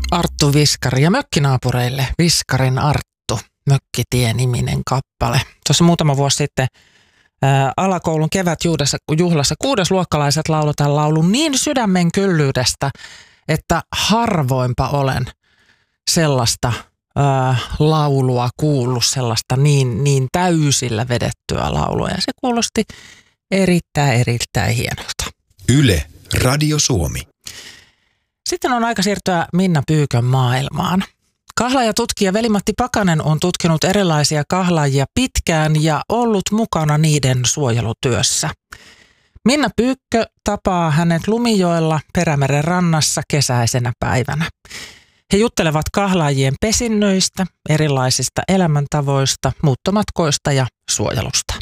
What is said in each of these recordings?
Arttu Viskari ja mökkinaapureille Viskarin Arttu, Mökkitie-niminen kappale. Tuossa muutama vuosi sitten alakoulun kevätjuhlassa 6-luokkalaiset lauletaan laulun niin sydämen kyllyydestä, että harvoinpa olen sellaista laulua kuullut, sellaista niin täysillä vedettyä laulua. Ja se kuulosti erittäin hienolta. Yle, Radio Suomi. Sitten on aika siirtyä Minna Pyykön maailmaan. Kahlaajatutkija Veli-Matti Pakanen on tutkinut erilaisia kahlaajia pitkään ja ollut mukana niiden suojelutyössä. Minna Pyykkö tapaa hänet Lumijoella Perämeren rannassa kesäisenä päivänä. He juttelevat kahlaajien pesinnöistä, erilaisista elämäntavoista, muuttomatkoista ja suojelusta.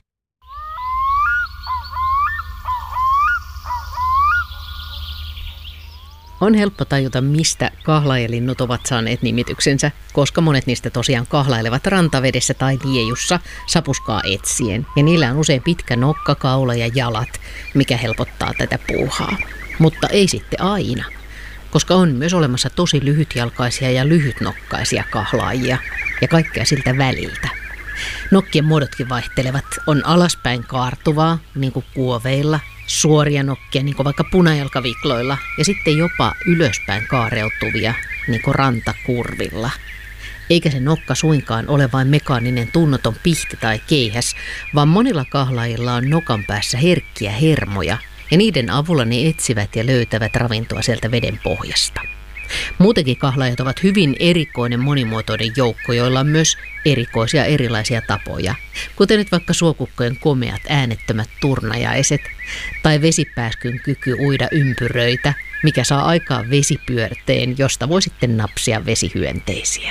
On helppo tajuta, mistä kahlaajalinnut ovat saaneet nimityksensä, koska monet niistä tosiaan kahlailevat rantavedessä tai liejussa sapuskaa etsien. Ja niillä on usein pitkä nokka, kaula ja jalat, mikä helpottaa tätä puuhaa. Mutta ei sitten aina, koska on myös olemassa tosi lyhytjalkaisia ja lyhytnokkaisia kahlaajia ja kaikkea siltä väliltä. Nokkien muodotkin vaihtelevat. On alaspäin kaartuvaa, niin kuin kuoveilla, suoria nokkia, niin kuin vaikka punajalkavikloilla, ja sitten jopa ylöspäin kaareutuvia, niin kuin rantakurvilla. Eikä se nokka suinkaan ole vain mekaaninen tunnoton pihti tai keihäs, vaan monilla kahlaajilla on nokan päässä herkkiä hermoja, ja niiden avulla ne etsivät ja löytävät ravintoa sieltä veden pohjasta. Muutenkin kahlaajat ovat hyvin erikoinen monimuotoinen joukko, joilla on myös erikoisia erilaisia tapoja, kuten nyt vaikka suokukkojen komeat äänettömät turnajaiset tai vesipääskyn kyky uida ympyröitä, mikä saa aikaan vesipyörteen, josta voi sitten napsia vesihyönteisiä.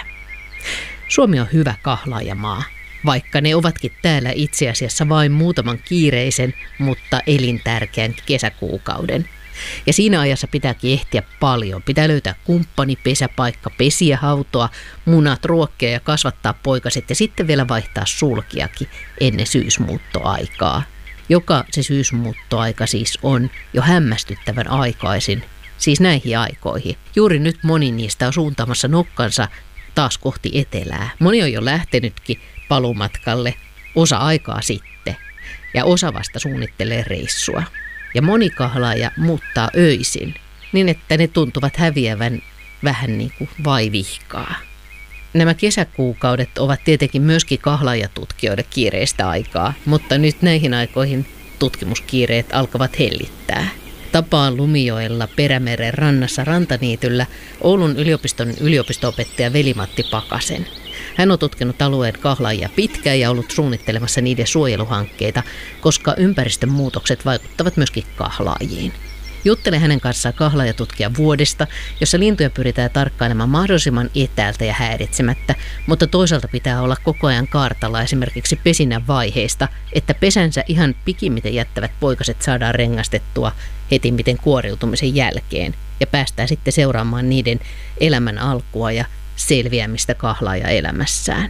Suomi on hyvä kahlaajamaa, vaikka ne ovatkin täällä itse asiassa vain muutaman kiireisen, mutta elintärkeän kesäkuukauden. Ja siinä ajassa pitääkin ehtiä paljon. Pitää löytää kumppani, pesäpaikka, pesiä, hautoa, munat, ruokkia ja kasvattaa poikaset ja sitten vielä vaihtaa sulkiakin ennen syysmuuttoaikaa. Joka se syysmuuttoaika siis on jo hämmästyttävän aikaisin, siis näihin aikoihin. Juuri nyt moni niistä on suuntaamassa nokkansa taas kohti etelää. Moni on jo lähtenytkin paluumatkalle osa aikaa sitten ja osa vasta suunnittelee reissua. Ja moni kahlaaja muuttaa öisin, niin että ne tuntuvat häviävän vähän niin kuin vaivihkaa. Nämä kesäkuukaudet ovat tietenkin myöskin kahlaajatutkijoille kiireistä aikaa, mutta nyt näihin aikoihin tutkimuskiireet alkavat hellittää. Tapaan Lumijoella Perämeren rannassa Rantaniityllä Oulun yliopiston yliopisto-opettaja Veli-Matti Pakasen. Hän on tutkinut alueen kahlaajia pitkään ja ollut suunnittelemassa niiden suojeluhankkeita, koska ympäristön muutokset vaikuttavat myöskin kahlaajiin. Juttelen hänen kanssaan kahlaajatutkija vuodesta, jossa lintuja pyritään tarkkailemaan mahdollisimman etäältä ja häiritsemättä, mutta toisaalta pitää olla koko ajan kartalla esimerkiksi pesinnän vaiheista, että pesänsä ihan pikimmiten jättävät poikaset saadaan rengastettua hetimmiten kuoriutumisen jälkeen ja päästään sitten seuraamaan niiden elämän alkua ja selviämistä kahlaaja elämässään.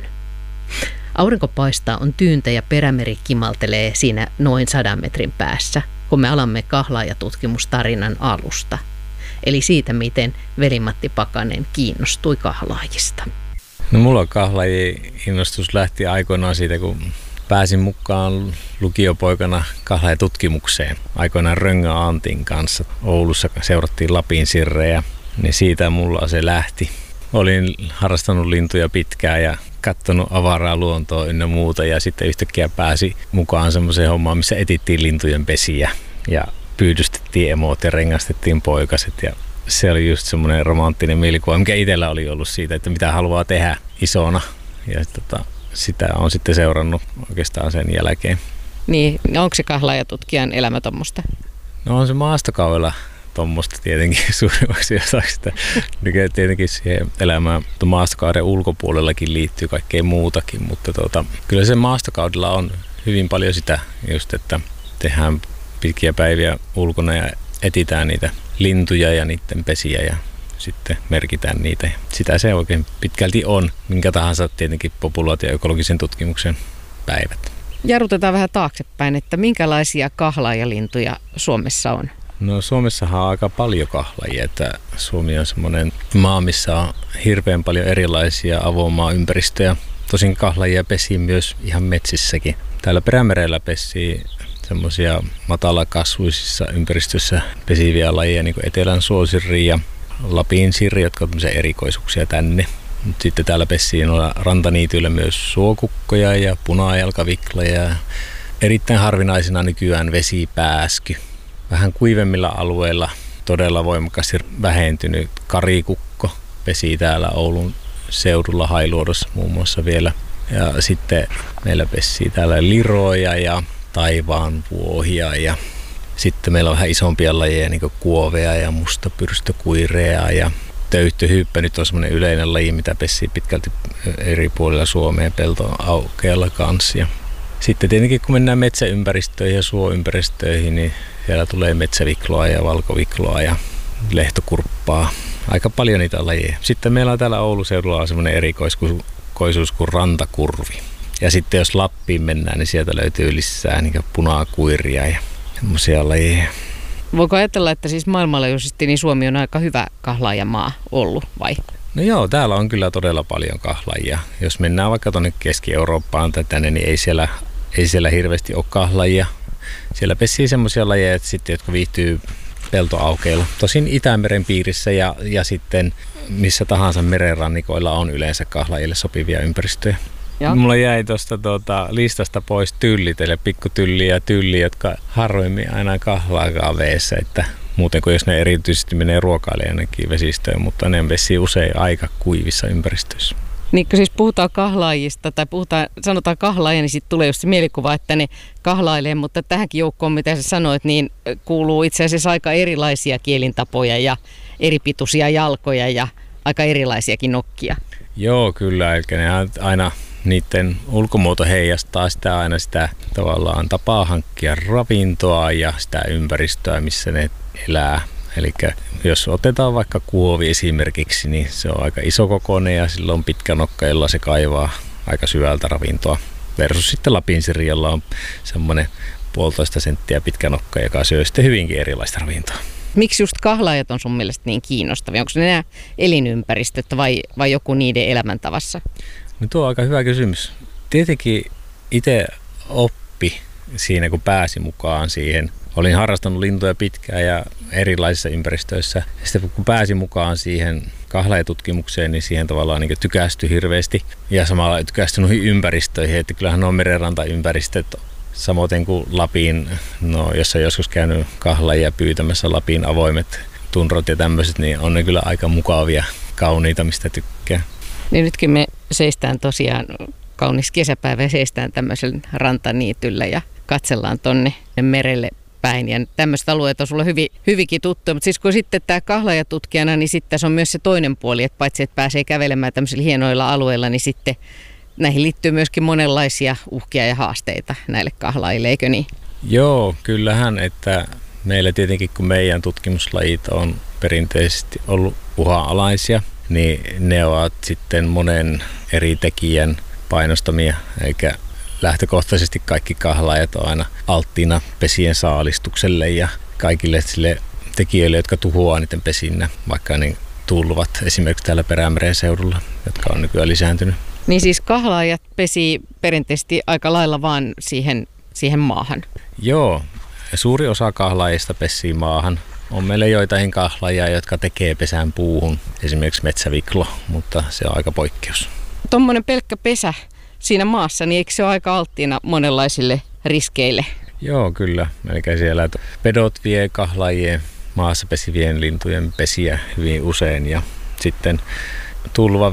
Aurinko paistaa, on tyyntä ja Perämeri kimaltelee siinä noin 100 metrin päässä, kun me alamme kahlaajatutkimustarinan alusta. Eli siitä, miten Veli-Matti Pakanen kiinnostui kahlaajista. No mulla kahlaajien innostus lähti aikoinaan siitä, kun pääsin mukaan lukiopoikana kahlaajatutkimukseen. Aikoinaan Röngä Antin kanssa Oulussa seurattiin Lapin sirrejä, niin siitä mulla se lähti. Olin harrastanut lintuja pitkään ja katsonut avaraa luontoa ynnä muuta ja sitten yhtäkkiä pääsi mukaan semmoiseen hommaan, missä etittiin lintujen pesiä ja pyydystettiin emoot ja rengastettiin poikaset ja se oli just semmoinen romanttinen mielikuva, mikä itsellä oli ollut siitä, että mitä haluaa tehdä isona ja sitä on sitten seurannut oikeastaan sen jälkeen. Niin, onko se kahlaajatutkijan elämä tommoista? No on se maastokaudella tuommoista tietenkin suurimmaksi osaksi sitä. Tietenkin siihen elämään maastokauden ulkopuolellakin liittyy kaikkea muutakin, mutta kyllä se maastokaudella on hyvin paljon sitä just, että tehdään pitkiä päiviä ulkona ja etsitään niitä lintuja ja niiden pesiä ja sitten merkitään niitä. Sitä se oikein pitkälti on, minkä tahansa tietenkin populaatio-ekologisen tutkimuksen päivät. Jarrutetaan vähän taaksepäin, että minkälaisia kahlaajalintuja Suomessa on? No Suomessahan on aika paljon kahlajia, että Suomi on semmoinen maa, missä on hirveän paljon erilaisia avomaa-ympäristöjä. Tosin kahlajia pesii myös ihan metsissäkin. Täällä Perämerellä pesii semmoisia matalakasvuisissa ympäristössä pesiviä lajeja, niin kuin etelän suosirri ja Lapin sirri, jotka on tämmöisiä erikoisuuksia tänne. Sitten täällä pesii noilla rantaniityillä myös suokukkoja ja punajalkaviklaja ja erittäin harvinaisena nykyään vesipääsky. Vähän kuivemmilla alueilla todella voimakkaasti vähentynyt karikukko pesii täällä Oulun seudulla Hailuodossa muun muassa vielä. Ja sitten meillä pesii täällä liroja ja taivaanvuohia ja sitten meillä on vähän isompia lajeja niin kuin kuovea ja mustapyrstökuirea ja töyhtöhyyppä nyt on semmoinen yleinen laji, mitä pesii pitkälti eri puolilla Suomea peltoaukealla kanssa. Ja sitten tietenkin kun mennään metsäympäristöihin ja suoympäristöihin, niin siellä tulee metsävikloa ja valkovikloa ja lehtokurppaa. Aika paljon niitä lajeja. Sitten meillä on täällä Oulun seudulla semmoinen erikoisuus kuin rantakurvi. Ja sitten jos Lappiin mennään, niin sieltä löytyy lisää niin kuin punakuiria ja semmoisia lajeja. Voiko ajatella, että siis maailmanlaajuisesti niin Suomi on aika hyvä kahlaajamaa ollut vai? No joo, täällä on kyllä todella paljon kahlaajia. Jos mennään vaikka tuonne Keski-Eurooppaan tai tänne, niin ei siellä hirveästi ole kahlaajia. Siellä pesii semmoisia lajeja, että sitten, jotka viihtyy peltoaukeilla. Tosin Itämeren piirissä ja sitten missä tahansa merenrannikoilla on yleensä kahlaajille sopivia ympäristöjä. Ja. Mulla jäi tuosta listasta pois tyllit, eli pikkutylli ja tylli, jotka harvemmin aina kahlaakaan veessä, että muuten kuin jos ne erityisesti menee ruokailemaan jonnekin vesistöön, mutta ne pesii usein aika kuivissa ympäristöissä. Niin kun siis puhutaan kahlaajista tai sanotaan kahlaaja, niin sitten tulee just se mielikuva, että ne kahlailee, mutta tähänkin joukkoon, mitä sä sanoit, niin kuuluu itse asiassa aika erilaisia kielintapoja ja eripituisia jalkoja ja aika erilaisiakin nokkia. Joo, kyllä, eli ne aina niiden ulkomuoto heijastaa sitä tavallaan tapaa hankkia ravintoa ja sitä ympäristöä, missä ne elää. Eli jos otetaan vaikka kuovi esimerkiksi, niin se on aika isokokoinen ja sillä on pitkä nokka, jolla se kaivaa aika syvältä ravintoa. Versus sitten lapinsirri, jolla on semmoinen 1,5 senttiä pitkä nokka, joka syö sitten hyvinkin erilaista ravintoa. Miksi just kahlaajat on sun mielestä niin kiinnostavia? Onko ne nämä elinympäristöt vai joku niiden elämäntavassa? No tuo on aika hyvä kysymys. Tietenkin itse oppi siinä, kun pääsi mukaan siihen. Olin harrastanut lintuja pitkään ja erilaisissa ympäristöissä. Ja sitten kun pääsin mukaan siihen kahlaajatutkimukseen, niin siihen tavallaan niin tykästyi hirveästi. Ja samalla tykästyi noihin ympäristöihin, että kyllähän nuo merenrantaympäristöt, samoin kuin Lapin, no jos on joskus käynyt kahlaajia pyytämässä Lapin avoimet tunrot ja tämmöiset, niin on ne kyllä aika mukavia, kauniita, mistä tykkää. Niin nytkin me seistään tosiaan, kaunis kesäpäivä ja seistään tämmöisellä rantaniityllä ja katsellaan tonne merelle päin. Ja tämmöiset alueet on sulle hyvinkin tuttuja, mutta siis kun sitten tämä kahlaajatutkijana, niin sitten tässä on myös se toinen puoli, että paitsi että pääsee kävelemään tämmöisillä hienoilla alueilla, niin sitten näihin liittyy myöskin monenlaisia uhkia ja haasteita näille kahlaajille, eikö niin? Joo, kyllähän, että meillä tietenkin kun meidän tutkimuslajit on perinteisesti ollut uhanalaisia, niin ne ovat sitten monen eri tekijän painostamia, eikä lähtökohtaisesti kaikki kahlaajat on aina alttiina pesien saalistukselle ja kaikille sille tekijöille, jotka tuhoaa niiden pesinnä, vaikka ne tulvat esimerkiksi täällä Perämeren seudulla, jotka on nykyään lisääntynyt. Niin siis kahlaajat pesii perinteisesti aika lailla vaan siihen maahan? Joo, suuri osa kahlaajista pesii maahan. On meillä joitain kahlaajia, jotka tekee pesän puuhun, esimerkiksi metsäviklo, mutta se on aika poikkeus. Tuommoinen pelkkä pesä siinä maassa, niin eikö se ole aika alttiina monenlaisille riskeille? Joo, kyllä. Eli siellä pedot vie kahlaajien maassa pesivien lintujen pesiä hyvin usein ja sitten tulva